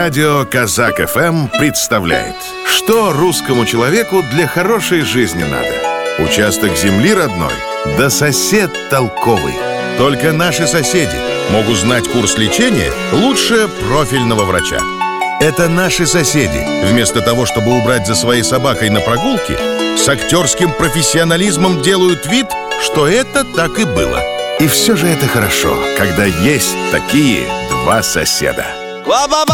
Радио Казак ФМ представляет, что русскому человеку для хорошей жизни надо. Участок земли родной, да сосед толковый. Только наши соседи могут знать курс лечения лучше профильного врача. Это наши соседи, вместо того, чтобы убрать за своей собакой на прогулке, с актерским профессионализмом делают вид, что это так и было. И все же это хорошо, когда есть такие два соседа.